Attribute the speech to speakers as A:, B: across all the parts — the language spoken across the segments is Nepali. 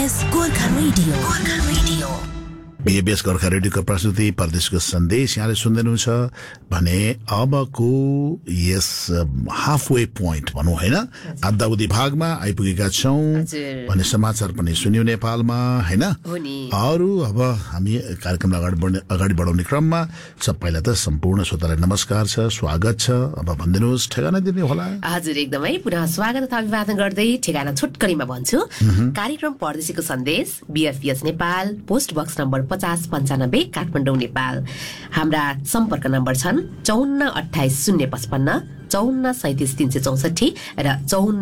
A: बीएबीएस गोर्खा रेडियो
B: बीएबीएस गोर्खा रेडियोको प्रस्तुति परदेशको सन्देश यहाँले सुन्दै हुनुहुन्छ भने अबको यस हाफवे पोइन्ट भनौँ हैन आधाउधी भागमा आइपुगेका छौं भने समाचार पनि सुन्यौ नेपालमा हैन अरु अब हामी कार्यक्रमलाई अगाडि बढाउने क्रममा सबैलाई त सम्पूर्ण श्रोतालाई नमस्कार छ स्वागत छ अब भन्दिनुस् ठेगाना दिने होला
C: हजुर एकदमै पुनः स्वागत तथा अभिवादन गर्दै ठेगाना छुटकरीमा भन्छु कार्यक्रम परदेशीको सन्देश बीएफपीएस Nepal post box number 5095 Kathmandu Nepal हाम्रा सम्पर्क नम्बर छन् 5428 055 5437 364 र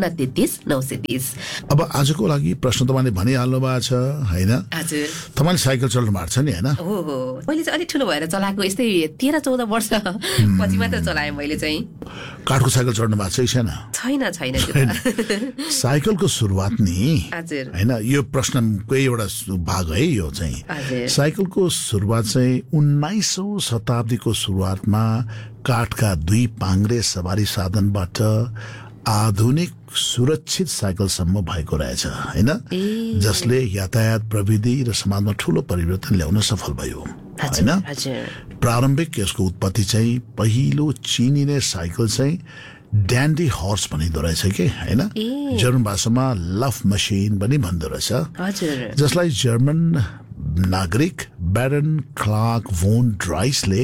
C: 5433 930।
B: अब आजको लागि प्रश्न तपाईले भनिहाल्नु भएको छ हैन
C: हजुर
B: तपाईले साइकल चलाउनु भएको छ नि हैन
C: ओहो मैले चाहिँ अलि ठुलो भएर चलाएको यस्तै 13-14 वर्ष पछि मात्र चलाएँ मैले चाहिँ
B: काठको साइकल चढ्नु भएको छैन
C: छैन
B: साइकलको सुरुवात नि
C: हजुर
B: हैन यो प्रश्नको एउटा भाग है यो चाहिँ साइकलको सुरुवात चाहिँ 19औं शताब्दीको सुरुवातमा काठका दुई पाङ्ग्रे सवारी साधनबाट आधुनिक सुरक्षित साइकलसम्म भएको रहेछ हैन जसले यातायात प्रविधि र समाजमा ठूलो परिवर्तन ल्याउन सफल भयो हैन प्रारम्भिक यसको उत्पत्ति चाहिँ पहिलो चिनिने साइकल चाहिँ ड्यान्डी हर्स भनिदो रहेछ के हैन जर्मन भाषामा लफ मसिन पनि भन्दो रहेछ जसलाई जर्मन नागरिक ब्यारन क्लार्क भोन ड्राइसले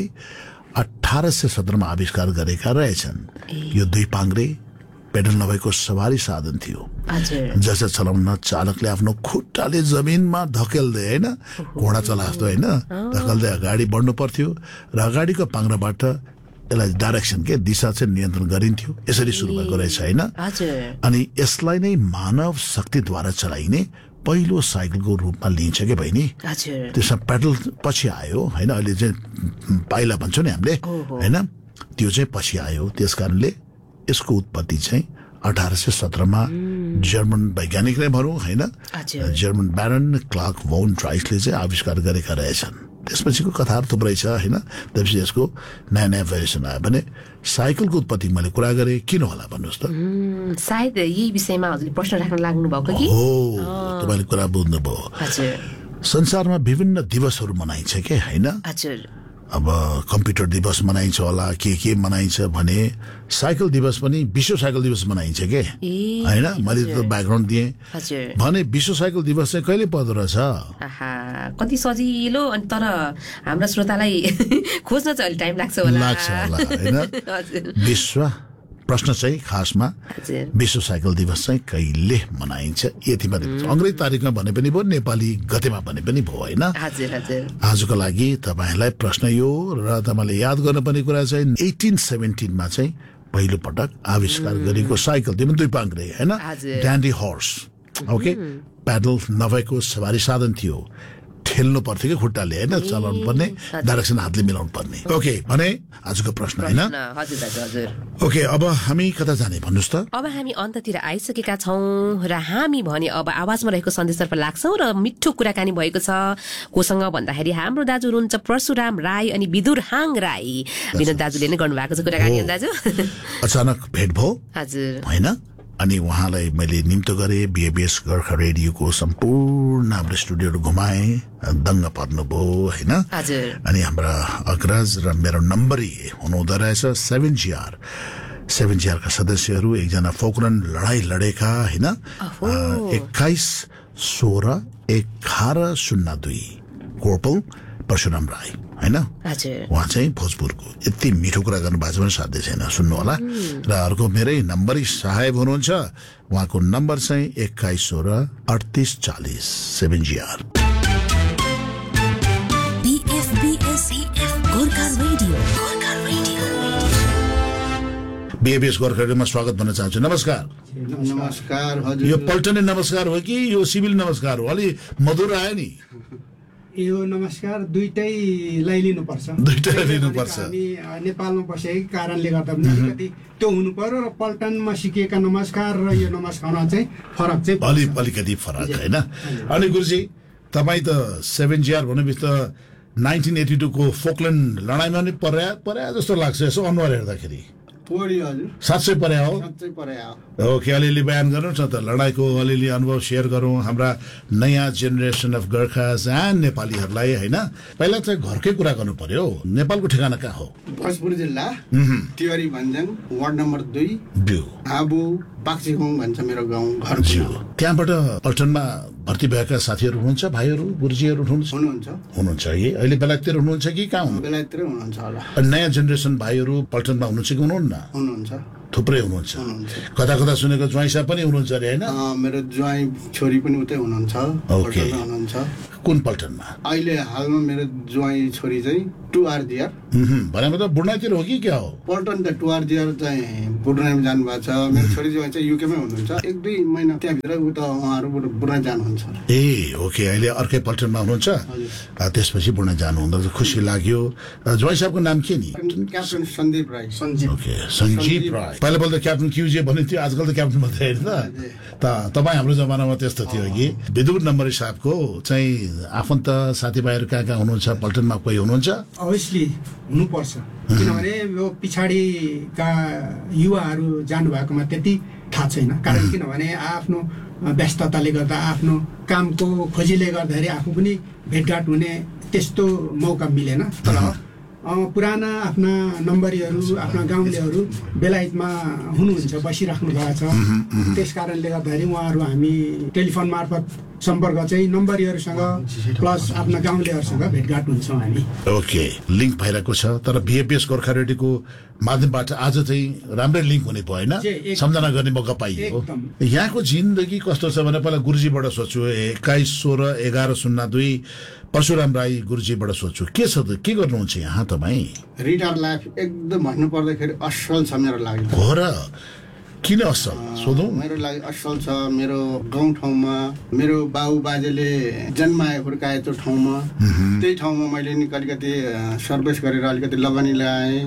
B: 1817 मा आविष्कार गरेका रहेछन् यो दुई पाङ्ग्रे पेडल नभएको सवारी साधन थियो जसले चलाउन चालकले आफ्नो खुट्टाले जमिनमा धकेल्दै हैन घोडा चला जस्तो हैन धकेल्दै अगाडि बढ्नु पर्थ्यो र अगाडिको पाङ्ग्राबाट यसलाई डाइरेक्सन के दिशा चाहिँ नियन्त्रण गरिन्थ्यो यसरी सुरु भएको रहेछ हैन अनि यसलाई नै मानव शक्तिद्वारा चलाइने पहिलो साइकलको रूपमा लिन्छ के बहिनी त्यसमा पेडल पछि आयो हैन अहिले चाहिँ पाइला भन्छौं नि हामीले हैन त्यो चाहिँ पछि आयो त्यसकारणले यसको उत्पत्ति चाहिँ 1817 मा जर्मन वैज्ञानिक नै भनौं हैन जर्मन ब्यारन क्लार्क भोन ड्राइसले चाहिँ आविष्कार गरेका रहेछन् त्यसपछिको कथाहरु थुप्रै छ हैन त्यसपछि यसको नयाँ भेरिएसन आयो भने साइकलको उत्पत्ति मैले कुरा गरे किन होला भन्नुस् त
C: सायद यही विषयमा हजुरले प्रश्न राख्न लाग्नु भएको कि
B: हो तपाईले कुरा बुझ्नु भयो हजुर संसारमा विभिन्न दिवसहरु मनाइन्छ के हैन
C: हजुर
B: अब कम्प्युटर दिवस मनाइन्छ होला के मनाइन्छ भने साइकल दिवस पनि विश्व साइकल दिवस मनाइन्छ के हैन मैले त ब्याकग्राउन्ड दिए भने विश्व साइकल दिवस चाहिँ कहिले पर्दो रहेछ
C: कति सजिलो अनि तर हाम्रो श्रोतालाई खोज्न चाहिँ अलि टाइम लाग्छ होला
B: हैन विश्व प्रश्न चाहिँ खासमा विश्व साइकल दिवस चाहिँ कहिले मनाइन्छ यति मात्रै अंग्रेजी तारिखमा भने पनि भयो नेपाली गतेमा भने पनि भयो हैन आजको लागि तपाईहरुलाई प्रश्न यो र तपाईले याद गर्नुपर्ने कुरा चाहिँ 1817 मा चाहिँ पहिलो पटक आविष्कार गरेको साइकल त्यो पनि दुई पाङ्ग्रे हैन ड्यान्डी हर्स ओके पेडल नभएको सवारी साधन थियो ठेल्नु पर्थ्यो के खुट्टाले हैन चलाउनु पर्ने डाइरेक्सन हातले मिलाउनु पर्ने ओके भने आजको प्रश्न हैन
C: हजुर
B: ओके अब हामी कता जाने भन्नुस् त
C: अब हामी अन्ततिर आइसकेका छौं र हामी भने अब आवाजमा रहेको सन्देशतर्फ लाग्छौं र मिठो कुराकानी भएको छ कोसँग भन्दाखेरि हाम्रो दाजु हुनुहुन्छ परशुराम राई अनि विदुर हाङ राई विनोद दाजुले नै गर्नु भएको छ कुराकानी दाजु
B: अचानक भेट भयो
C: हजुर
B: हैन अनि उहाँलाई मैले निम्तो गरे बीएबीएस गोर्खा रेडियोको सम्पूर्ण हाम्रो स्टुडियोहरु घुमाए दंग पर्नुभयो हैन अनि हाम्रा अग्रज र मेरो नम्बरी हुनुहुँदो रहेछ 7GR का सदस्यहरू एकजना फोकरन लडाई लडेका हैन 21 16 1102 कोर्पल परशुराम राई हैन उहाँ चाहिँ भोजपुरको यति मिठो कुरा गर्नु भएको छ भने साध्य छैन सुन्नु होला र अर्को मेरै नम्बरी साहेब हुनुहुन्छ उहाँको नम्बर चाहिँ 21 16 38 40 7GR
A: बीएफबीएस गोर्खा रेडियो
B: बीएबीएस गोर्खा रेडियोमा स्वागत भन्न चाहन्छु
D: नमस्कार हजुर
B: यो पल्टने नमस्कार हो कि यो सिभिल नमस्कार हो अलि मधुर आयो नि
D: यो नमस्कार दुईटैलाई लिनुपर्छ
B: हामी
D: नेपालमा बसेको कारणले गर्दा पनि अलिकति त्यो हुनु पर्यो र पल्टनमा सिकेका नमस्कार र यो नमस्कारमा चाहिँ फरक चाहिँ
B: अलिकति फरक हैन अनि गुरुजी तपाई त 7GR भनेपछि त 1982 को फोकल्यान्ड लडाईमा नै पर्या जस्तो लाग्छ यसो अनुहार हेर्दाखेरि
D: थोरै हजुर
B: 700 परे हो
D: साँच्चै परे हो
B: ओके अलिअलि बयान गरौँ न त लडाईँको अलिअलि अनुभव सेयर गरौँ हाम्रा नयाँ जेनेरेसन अफ गोर्खाज एन्ड नेपालीहरूलाई होइन पहिला चाहिँ घरकै कुरा गर्नु पर्यो नेपालको ठेगाना कहाँ हो
D: भोजपुर जिल्ला टिहरी भन्ज्याङ वार्ड नम्बर 2
B: बिउ
D: आबु बाक्सिखोङ भन्छ मेरो गाउँ घर
B: त्यहाँबाट पल्टनमा भर्ती भएका साथीहरू हुनुहुन्छ भाइहरू गुरुजीहरू हुनुहुन्छ है अहिले बेलायततिर हुनुहुन्छ कि कहाँ हुनुहुन्छ
D: बेलायततिर हुनुहुन्छ होला
B: नयाँ जेनेरेसन भाइहरू पल्टनमा हुनुहुन्छ कि
D: हुनुहुन्छ
B: थुप्रै हुनुहुन्छ कता कता सुनेको ज्वाइँ साहब पनि हुनुहुन्छ अरे होइन
D: मेरो ज्वाइँ छोरी पनि उतै हुनुहुन्छ
B: ओके
D: हुनुहुन्छ
B: कुन पल्टनमा
D: अहिले हालमा मेरो ज्वाइँ छोरी चाहिँ 2RDR
B: भनेको त बुढ्नातिर हो कि क्या हो
D: पल्टन त 2RDR चाहिँ बुढ्नामा जानुभएको छ मेरो छोरी ज्वाइँ चाहिँ युकेमै हुनुहुन्छ 1-2 महिना त्यहाँभित्र उता उहाँहरू बुढ्ना जानुहुन्छ
B: ए ओके अहिले अर्कै पल्टनमा हुनुहुन्छ त्यसपछि बुढ्ना जानुहुँदो खुसी लाग्यो ज्वाइँ साहबको नाम के नि
D: क्याप्टन सन्दीप राई
B: ओके सञ्जीव राई पहिला पहिला क्याप्टन क्युजे भन्थ्यो आजकल त क्याप्टन भन्दै होइन त तपाईँ हाम्रो जमानामा त्यस्तो थियो कि विदुर नम्बरी साहबको चाहिँ आफन्त साथीभाइहरू कहाँ कहाँ हुनुहुन्छ पल्टनमा कोही हुनुहुन्छ
D: अभियसली हुनुपर्छ किनभने यो पछाडिका युवाहरू जानुभएकोमा त्यति थाहा छैन कारण किनभने आफ्नो व्यस्तताले गर्दा आफ्नो कामको खोजीले गर्दाखेरि आफू पनि भेटघाट हुने त्यस्तो मौका मिलेन तर पुराना आफ्ना नम्बरीहरू आफ्ना गाउँलेहरू बेलायतमा हुनुहुन्छ बसिराख्नु भएको छ त्यस कारणले गर्दाखेरि उहाँहरू हामी टेलिफोन मार्फत सम्पर्क चाहिँ नम्बरीहरूसँग प्लस आफ्ना गाउँलेहरूसँग भेटघाट हुन्छौँ हामी
B: ओके लिङ्क भइरहेको छ तर भिएपिएस गोर्खा रेडियोको माध्यमबाट आज चाहिँ राम्रै लिङ्क हुने भयो होइन सम्झना गर्ने मौका पाइयो यहाँको जिन्दगी कस्तो छ भने पहिला गुरुजीबाट सोध्छु 21-16-11-02 परशुराम राई गुरुजीबाट सोध्छु के छ त के गर्नुहुन्छ यहाँ तपाईँ
D: रिटायर लाइफ एकदम भन्नु पर्दाखेरि असल छ मेरो लागि
B: हो र किन असल सोधौँ
D: मेरो लागि असल छ मेरो गाउँ ठाउँमा मेरो बाउ बाजेले जन्माए हुर्काए त्यो ठाउँमा त्यही ठाउँमा मैले नि अलिकति सर्भिस गरेर अलिकति लगानी लगाएँ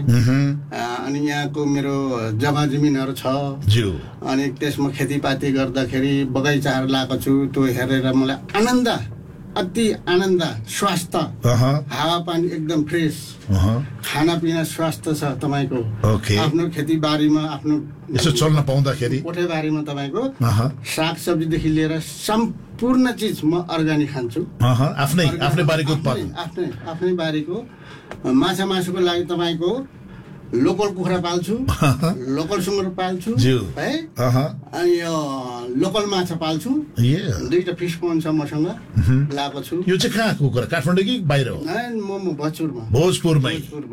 D: अनि यहाँको मेरो जग्गा जमिनहरू छ अनि त्यसमा खेतीपाती गर्दाखेरि बगैँचाहरू लगाएको छु त्यो हेरेर मलाई आनन्द अति आनन्द स्वास्थ्य हावापानी एकदम फ्रेस खानापिना स्वास्थ्य छ तपाईँको आफ्नो खेतीबारीमा आफ्नो
B: यसो चल्न पाउँदाखेरि
D: कोठेबारीमा तपाईँको सागसब्जीदेखि लिएर सम्पूर्ण चिज म अर्ग्यानिक खान्छु
B: आफ्नै बारीको उत्पादन
D: आफ्नै बारीको माछा मासुको लागि तपाईँको लोकल कुखुरा पाल्छु लोकल सुँगुर पाल्छु है अनि यो लोकल माछा पाल्छु 2टा फिस पोन्ड छ मसँग लाएको छु
B: यो चाहिँ कहाँ कुखुरा काठमाडौँ कि बाहिर हो
D: म
B: भोजपुरमै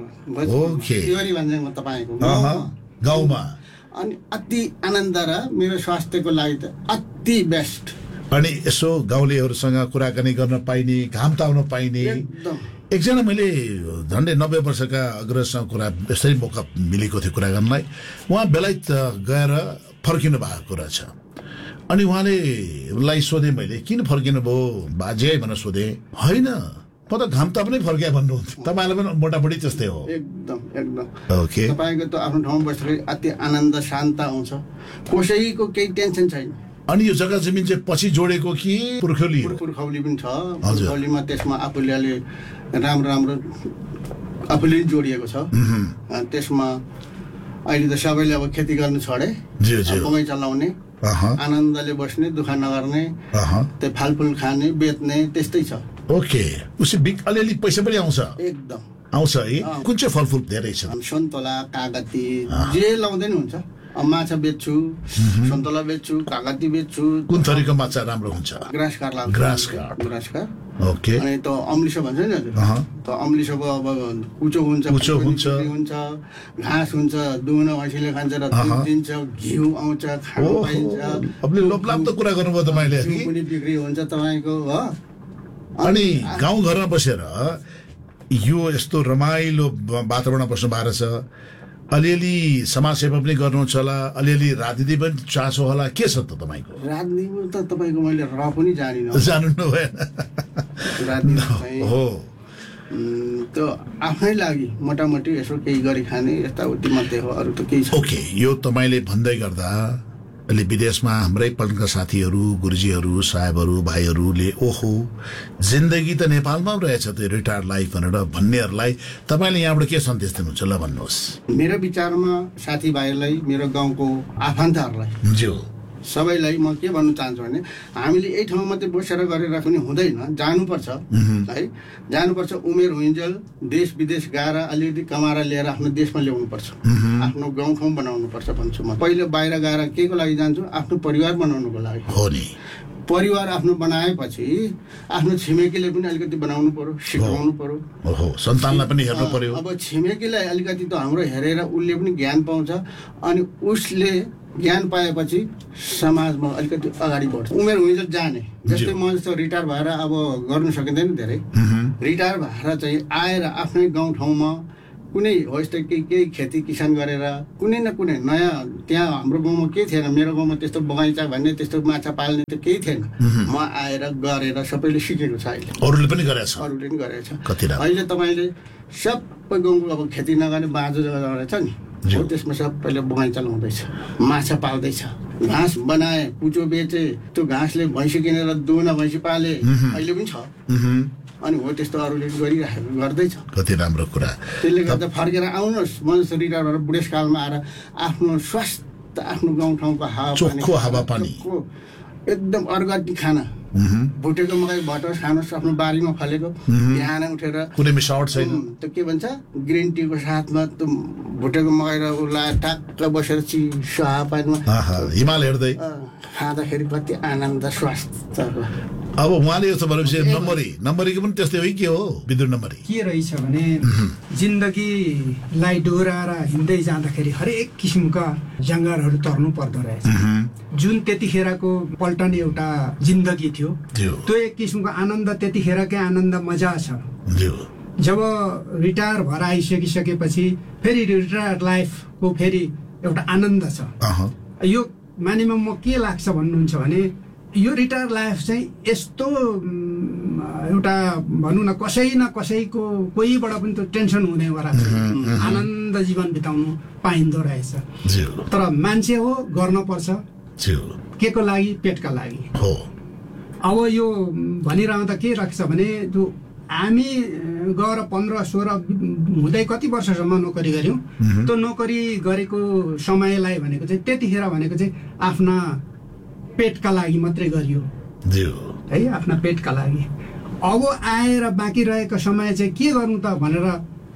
B: ओके
D: टिहरी भन्ज्याङमा तपाईँको
B: गाउँमा
D: अनि अति आनन्द र मेरो स्वास्थ्यको लागि त अति बेस्ट
B: अनि यसो गाउँलेहरूसँग कुराकानी गर्न पाइने घाम ताउन पाइने एकजना मैले झन्डै 90 वर्षका अग्रजसँग कुरा यसरी मौका मिलेको थियो कुरा गर्नलाई उहाँ बेलायत गएर फर्किनु भएको कुरा छ अनि उहाँले लाई सोधेँ मैले किन फर्किनु भयो बाजे भनेर सोधेँ होइन म त घाम ताप्नै फर्किया भन्नुहुन्थ्यो तपाईँलाई पनि मोटामोटी त्यस्तै हो
D: एकदम
B: ओके
D: तपाईँको त आफ्नो ठाउँमा बसेर अति आनन्द शान्त आउँछ कसैको केही टेन्सन छैन
B: अनि यो जग्गा जमिन चाहिँ पछि जोडेको कि पुर्खौली
D: पनि छ पुर्खौलीमा त्यसमा आफूले राम्रो आफूले जोडिएको छ त्यसमा अहिले त सबैले अब खेती गर्नु छोडे कमाइ चलाउने आनन्दले बस्ने दुःख नगर्ने त्यो फलफुल खाने बेच्ने त्यस्तै छ
B: ओके उसै अलिअलि पैसा पनि आउँछ
D: एकदम
B: आउँछ है कुन चाहिँ फलफुल धेरै छ
D: सन्तोला कागती जे लाउँदै हुन्छ माछा बेच्छु सन्तोला बेच्छु कागती बेच्छु
B: कुन थरीको माछा राम्रो हुन्छ
D: ग्रास कार
B: ओके
D: अनि त अम्लिसो भन्छ नि हजुर त अम्लिसोको अब कुचो हुन्छ घाँस हुन्छ दुहुना भैँसीले खान्छ र दुध दिन्छ घिउ आउँछ खानु पाइन्छ
B: लोभलाग्दो कुरा गर्नुभयो तपाईँले
D: पनि बिक्री हुन्छ तपाईँको हो
B: अनि गाउँघरमा बसेर यो यस्तो रमाइलो वातावरणमा बस्नु भएको छ अलिअलि समाजसेवा पनि गर्नुहुन्छ होला अलिअलि राजनीति पनि चासो होला के छ त तपाईँको
D: राजनीतिमा त तपाईँको मैले र पनि
B: जानु भएन हो
D: त्यो आफ्नै लागि मोटामोटी यसो केही गरी खाने यताउति मात्रै हो अरू त केही छ
B: ओके यो तपाईँले भन्दै गर्दा अहिले विदेशमा हाम्रै पल्टनका साथीहरू, गुरुजीहरू, साहेबहरू, भाइहरूले ओहो जिन्दगी त नेपालमा रहेछ त्यो रिटायर्ड लाइफ भनेर भन्नेहरूलाई तपाईँले यहाँबाट के सन्देश दिनुहुन्छ ल भन्नुहोस्।
E: मेरो विचारमा साथीभाइहरूलाई, मेरो गाउँको आफन्तहरूलाई सबैलाई म के भन्न चाहन्छु भने हामीले यही ठाउँमा मात्रै बसेर गरेर राख्ने हुँदैन, जानुपर्छ है, जानुपर्छ। उमेर हुइन्जेल देश विदेश गएर अलिअलि कमाएर ल्याएर आफ्नो देशमा ल्याउनुपर्छ, आफ्नो गाउँठाउँ बनाउनुपर्छ भन्छु म। पहिले बाहिर गएर के को लागि जान्छु? आफ्नो परिवार बनाउनुको लागि हो नि। परिवार आफ्नो बनाएपछि आफ्नो छिमेकीले पनि अलिकति बनाउनु पर्यो, सिकाउनु पर्यो,
B: सन्तानलाई पनि हेर्नु पर्यो।
E: अब छिमेकीलाई अलिकति त हाम्रो हेरेर उसले पनि ज्ञान पाउँछ अनि उसले ज्ञान पाएपछि समाजमा अलिकति अगाडि बढ्छ। उमेर हुन्छ जाने, जस्तै म जस्तो रिटायर भएर अब गर्नु सकिँदैन धेरै, रिटायर भएर चाहिँ आएर आफ्नै गाउँठाउँमा कुनै हो यस्तो केही खेती किसान गरेर कुनै न कुनै नयाँ, त्यहाँ हाम्रो गाउँमा केही थिएन, मेरो गाउँमा त्यस्तो बगैँचा भन्ने त्यस्तो माछा पाल्ने त केही थिएन, म आएर गरेर सबैले सिकेको छ। अहिले
B: अरूले पनि गरेछ,
E: अहिले तपाईँले सबै गाउँको अब खेती नगर्ने बाँझो जग्गा रहेछ नि, हो त्यसमा सबैले बगैँचा लाउँदैछ, माछा पाल्दैछ, घाँस बनाए, कुचो बेचे, त्यो घाँसले भैँसी किनेर दुना भैँसी पाले अहिले पनि छ। अनि हो त्यस्तो अरूले गरिराखेको गर्दैछ।
B: कति राम्रो कुरा।
E: त्यसले गर्दा फर्केर आउनुहोस्, म जस्तो रिटायर भएर बुढेसकालमा आएर आफ्नो स्वास्थ्य, आफ्नो गाउँठाउँको
B: हावापानी
E: एकदम अर्गटी खाना, भुटेको मकै भटौर खानुहोस्, आफ्नो बारीमा फलेको, बिहान उठेर
B: कुनै मिसावट छैन,
E: त्यो के भन्छ ग्रिन टीको साथमा त्यो भुटेको मकै र उसलाई टाक्क बसेर चिसो हावापानीमा
B: हिमाल हेर्दै
E: खाँदाखेरि कति आनन्द स्वास्थ्य।
B: अब उहाँले यस्तो भनेपछि नम्बरीको पनि त्यस्तै हो के हो विद्युत नम्बरी
D: के रहेछ भने जिन्दगीलाई डोराएर हिँड्दै जाँदाखेरि हरेक किसिमका जङ्गलहरू तर्नु पर्दो रहेछ। जुन त्यतिखेरको पल्टन एउटा जिन्दगी थियो, त्यो एक किसिमको आनन्द, त्यतिखेरकै आनन्द मजा छ। जब रिटायर भएर आइसकिसकेपछि फेरि रिटायर लाइफको फेरि एउटा आनन्द छ। यो मानेमा म के लाग्छ भन्नुहुन्छ भने यो रिटायर लाइफ चाहिँ यस्तो एउटा भनौँ न कसैको कोहीबाट पनि त्यो टेन्सन हुनेवाला छ, आनन्द जीवन बिताउनु पाइँदो रहेछ। तर मान्छे हो, गर्न पर्छ, के को लागि? पेटका लागि हो। अब यो भनिरहँदा के लाग्छ भने त्यो हामी गएर 15-16 हुँदै कति वर्षसम्म नोकरी गऱ्यौँ, त्यो नोकरी गरेको समयलाई भनेको चाहिँ त्यतिखेर भनेको चाहिँ आफ्ना पेटका लागि मात्रै गरियो है, आफ्ना पेटका लागि। अब आएर बाँकी रहेको समय चाहिँ के गर्नु त भनेर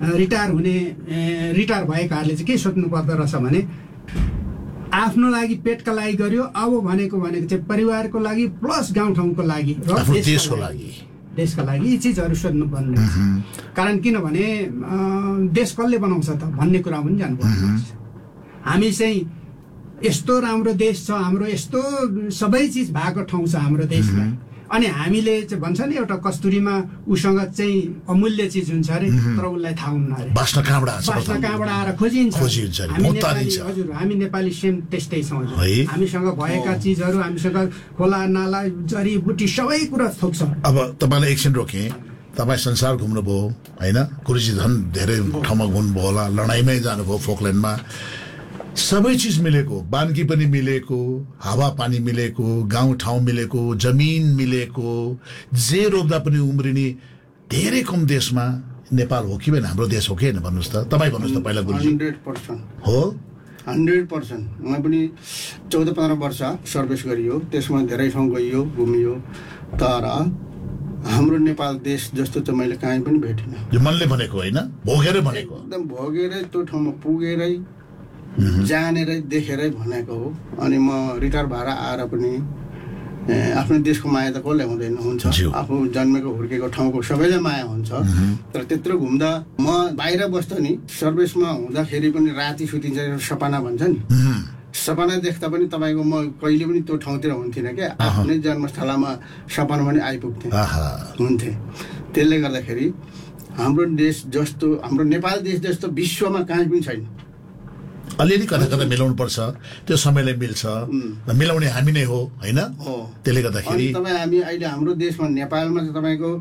D: रिटायर भएकाहरूले चाहिँ के सोच्नु पर्दो रहेछ भने आफ्नो लागि पेटका लागि गरियो, अब भनेको चाहिँ परिवारको लागि प्लस गाउँठाउँको लागि र देशका लागि यी चिजहरू सोध्नुपर्ने। कारण किनभने देश कसले बनाउँछ त भन्ने कुरा पनि जानुपर्छ। हामी चाहिँ यस्तो राम्रो देश छ, हाम्रो यस्तो सबै चिज भएको ठाउँ छ हाम्रो देशमा, अनि हामीले चाहिँ भन्छ नि एउटा कस्तुरीमा उसँग चाहिँ अमूल्य चिज हुन्छ अरे, तर उसलाई थाहा हुन्न अरे,
B: बास्ना
D: कहाँबाट आएर खोजिन्छ। हजुर, हामी नेपाली सेम त्यस्तै छौँ। हामीसँग भएका चिजहरू, हामीसँग खोला नाला जडीबुटी सबै कुरा थोक्छ।
B: अब तपाईँलाई एकछिन रोकेँ, तपाईँ संसार घुम्नुभयो होइन, गुरुजी झन् धेरै ठाउँमा घुम्नुभयो होला, लडाइँमै जानुभयो, फोकल्यान्डमा, सबै चिज मिलेको, बानकी पनि मिलेको, हावापानी मिलेको, गाउँठाउँ मिलेको, जमिन मिलेको, जे रोप्दा पनि उम्रिने धेरै कम देशमा नेपाल हो कि हाम्रो देश हो कि होइन भन्नुहोस् त, तपाईँ भन्नुहोस् त पहिला गुरुजी।
E: 100%
B: हो,
E: 100%। मलाई पनि 14-15 वर्ष सर्भिस गरियो, त्यसमा धेरै ठाउँ गइयो, घुमियो, तर हाम्रो नेपाल देश जस्तो त मैले कहीँ पनि भेटिनँ।
B: यो मनले भनेको होइन, भोगेरै भनेको,
E: एकदम भोगेरै त्यो ठाउँमा पुगेरै जानेरै देखेरै भनेको हो। अनि म रिटायर भएर आएर पनि आफ्नो देशको माया त कसले हुँदैन, हुन्छ, आफू जन्मेको हुर्केको ठाउँको सबैलाई माया हुन्छ। तर त्यत्रो घुम्दा म बाहिर बस्दा नि, सर्भिसमा हुँदाखेरि पनि राति सुतिन्छ, सपना भन्छ नि, सपना देख्दा पनि तपाईँको म कहिले पनि त्यो ठाउँतिर हुन्थिनँ क्या, आफ्नै जन्मस्थलमा सपना पनि हुन्थे। त्यसले गर्दाखेरि हाम्रो देश जस्तो, हाम्रो नेपाल देश जस्तो विश्वमा कहीँ पनि छैन।
B: अलिअलि कता मिलाउनु पर्छ, त्यो समयलाई मिल्छ, मिलाउने हामी नै हो होइन। त्यसले गर्दाखेरि
E: तपाईँ हामी अहिले हाम्रो देशमा नेपालमा चाहिँ तपाईँको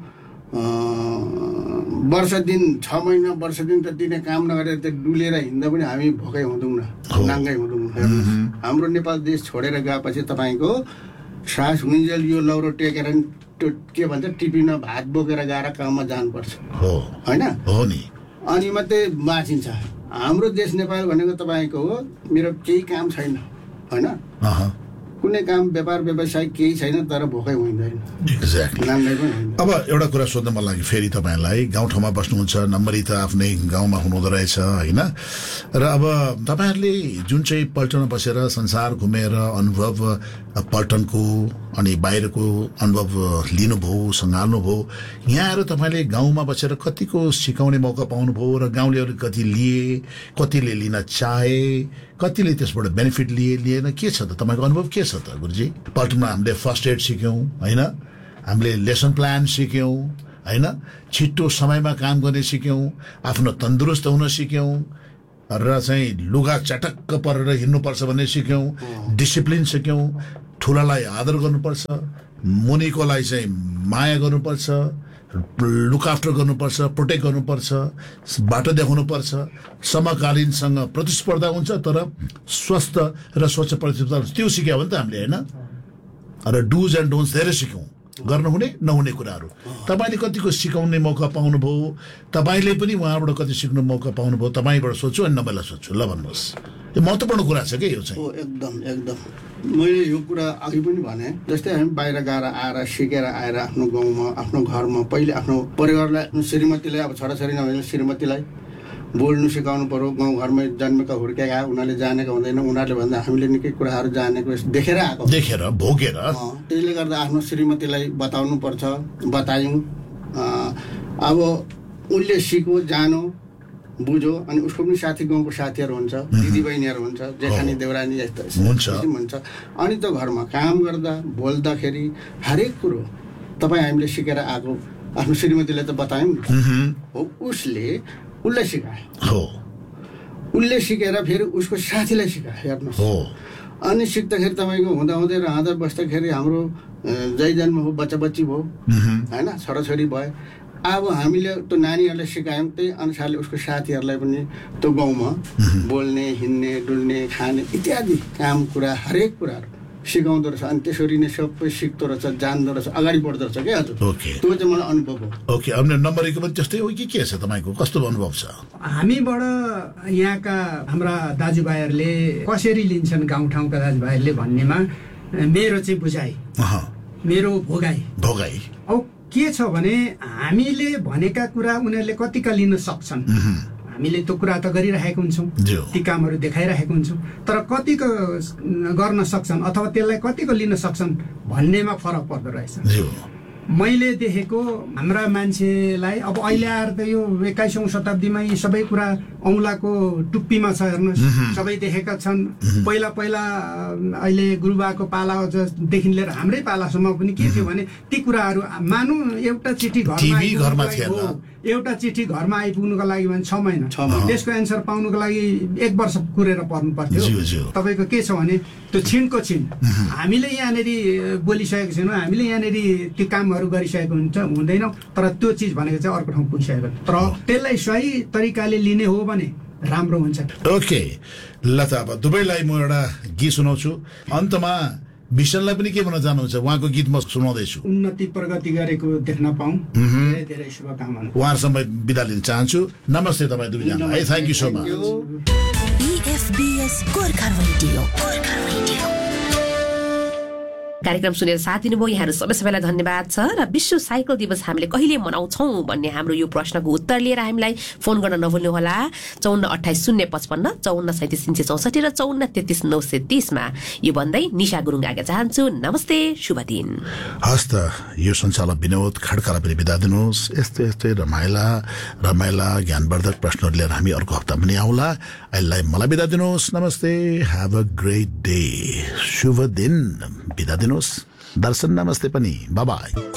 E: वर्ष दिन 6 महिना वर्ष दिन त दिने काम नगरेर त डुलेर हिँड्दा पनि हामी भोकै हुँदैनौँ न, नाङ्गै हुँदैनौँ। हाम्रो नेपाल देश छोडेर गएपछि तपाईँको श्वास हुन्जेल यो लौरो टेकेर के भन्छ टिपिन भात बोकेर गएर काममा जानुपर्छ होइन, अनि मात्रै बाँचिन्छ। हाम्रो देश नेपाल भनेको तपाईँको हो मेरो केही काम छैन होइन, कुनै काम व्यापार व्यवसाय केही छैन, तर भोकै हुँदैन।
B: एक्ज्याक्टली। अब एउटा कुरा सोध्न मन लाग्यो फेरि तपाईँलाई, गाउँठाउँमा बस्नुहुन्छ, नम्बरी त आफ्नै गाउँमा हुनुहुँदो रहेछ होइन, र अब तपाईँहरूले जुन चाहिँ पल्टनमा बसेर संसार घुमेर अनुभव पल्टनको अनि बाहिरको अनुभव लिनुभयो, सँगाल्नुभयो, यहाँ आएर तपाईँले गाउँमा बसेर कतिको सिकाउने मौका पाउनुभयो र गाउँलेहरूले कति लिए, कतिले लिन चाहे, कतिले त्यसबाट बेनिफिट लिएन, के छ त तपाईँको अनुभव के छ त गुरुजी? पल्टनमा हामीले फर्स्ट एड सिक्यौँ होइन, हामीले लेसन प्लान सिक्यौँ होइन, छिट्टो समयमा काम गर्ने सिक्यौँ, आफ्नो तन्दुरुस्त हुन सिक्यौँ र चाहिँ लुगा चटक्क परेर हिँड्नुपर्छ भन्ने सिक्यौँ, डिसिप्लिन सिक्यौँ, ठुलालाई आदर गर्नुपर्छ, मुनिकोलाई चाहिँ माया गर्नुपर्छ, लुक आफ्टर गर्नुपर्छ, प्रोटेक्ट गर्नुपर्छ, बाटो देखाउनुपर्छ, समकालीनसँग प्रतिस्पर्धा हुन्छ तर स्वस्थ र स्वच्छ प्रतिस्पर्धा त्यो सिक्यो भने त हामीले होइन, र डुज एन्ड डोन्ट्स धेरै सिक्यौँ, गर्नुहुने नहुने कुराहरू। तपाईँले कतिको सिकाउने मौका पाउनुभयो, तपाईँले पनि उहाँबाट कति सिक्नु मौका पाउनुभयो, तपाईँबाट सोध्छु अनि नबैलाई सोध्छु, ल भन्नुहोस्। यो महत्त्वपूर्ण कुरा छ कि यो चाहिँ।
E: एकदम एकदम मैले यो कुरा अघि पनि भने जस्तै हामी बाहिर गएर आएर सिकेर आएर आफ्नो गाउँमा आफ्नो घरमा पहिले आफ्नो परिवारलाई आफ्नो श्रीमतीलाई अब छोराछोरी नभए श्रीमतीलाई बोल्नु सिकाउनु पर्यो। गाउँघरमै जन्मेका हुर्केका उनीहरूले जानेका हुँदैन, उनीहरूले भन्दा हामीले निकै कुराहरू जानेको देखेर आएको,
B: देखेर भोगेर,
E: त्यसले गर्दा आफ्नो श्रीमतीलाई बताउनु पर्छ, बतायौँ। अब उसले सिक्यो जानो बुझो, अनि उसको पनि साथी गाउँको साथीहरू हुन्छ, दिदीबहिनीहरू हुन्छ, जेठानी देउरानी यस्तो हुन्छ, अनि त घरमा काम गर्दा बोल्दाखेरि हरेक कुरो तपाईँ हामीले सिकेर आएको आफ्नो श्रीमतीलाई त बतायौँ हो, उसलाई सिकायो, उसले सिकेर फेरि उसको साथीलाई सिकायो, हेर्नुहोस्। अनि सिक्दाखेरि तपाईँको हुँदा हुँदै रहँदा बस्दाखेरि हाम्रो जय जन्म हो, बच्चा बच्ची भयो होइन, छोराछोरी भयो। अब हामीले त्यो नानीहरूलाई सिकायौँ, त्यही अनुसारले उसको साथीहरूलाई पनि त्यो गाउँमा बोल्ने, हिँड्ने, डुल्ने, खाने इत्यादि काम कुरा हरेक कुराहरू सिकाउँदो रहेछ। अनि त्यसरी नै सबै सिक्दो रहेछ, जान्दो रहेछ, अगाडि बढ्दो रहेछ क्या हजुर। त्यो चाहिँ मलाई अनुभव हो।
B: ओके, अब नम्बरीको पनि त्यस्तै हो कि के छ तपाईँको, कस्तो अनुभव छ?
D: हामीबाट यहाँका हाम्रा दाजुभाइहरूले कसरी लिन्छन् गाउँठाउँका दाजुभाइहरूले भन्नेमा मेरो चाहिँ बुझाइ, मेरो भोगाई अब के छ भने हामीले भनेका कुरा उनीहरूले कतिका लिन सक्छन्, हामीले त्यो कुरा त गरिरहेको हुन्छौँ, ती कामहरू देखाइरहेको हुन्छौँ, तर कतिको गर्न सक्छन् अथवा त्यसलाई कतिको लिन सक्छन् भन्नेमा फरक पर्दो रहेछ। मैले देखेको हाम्रा मान्छेलाई अब अहिले आएर त यो 21औं शताब्दीमा यी सबै कुरा औँलाको टुप्पीमा छ, हेर्नुहोस्, सबै देखेका छन्। पहिला अहिले गुरुबाको पालादेखि लिएर हाम्रै पालासम्म पनि के थियो भने ती कुराहरू मानु एउटा चिठी एउटा चिठी घरमा आइपुग्नुको लागि भने 6 महिना, त्यसको एन्सर पाउनुको लागि 1 वर्ष कुरेर पर्नु पर्थ्यो। तपाईँको के छ भने त्यो छिनको छिन हामीले यहाँनिर बोलिसकेको छैनौँ, हामीले यहाँनिर त्यो कामहरू गरिसकेको हुँदैन, तर त्यो चिज भनेको चाहिँ अर्को ठाउँ पुगिसकेको, तर त्यसलाई सही तरिकाले लिने हो भने राम्रो हुन्छ।
B: ओके, ल त अब दुवैलाई म एउटा गीत सुनाउँछु, अन्तमा विशनलाई पनि के भन्न चाहनुहुन्छ? उहाँको गीत म सुनाउँदैछु,
D: उन्नति प्रगति गरेको देख्न पाऊँ, धेरै धेरै शुभकामना।
B: उहाँहरूसँग बिदा लिन चाहन्छु। नमस्ते तपाईँ दुवैजना, है, thank you so much.
A: EFBS Gorkha radio.
C: कार्यक्रम सुनेर साथ दिनुभयो यहाँहरू सबैलाई धन्यवाद छ। र विश्व साइकल दिवस हामीले कहिले मनाउँछौँ भन्ने हाम्रो यो प्रश्नको उत्तर लिएर हामीलाई फोन गर्न नभुल्नुहोला। 54 28 055 54 37 364 र 54 33 930 मा। यो भन्दै निशा गुरुङ आगे चाहन्छु। नमस्ते, शुभ दिन।
B: हस् त, यो सञ्चालक विनोद खड्कालाई पनि बिदा दिनुहोस्। यस्तै रमाइला ज्ञानवर्धक प्रश्नहरू लिएर हामी अर्को हप्ता पनि आउला। अहिलेलाई मलाई बिदा दिनुहोस्। नमस्ते, ह्याभ अ ग्रेट डे, शुभ दिन, बिदा दिनुहोस्। दर्शन नमस्ते पनि, बाय बाय।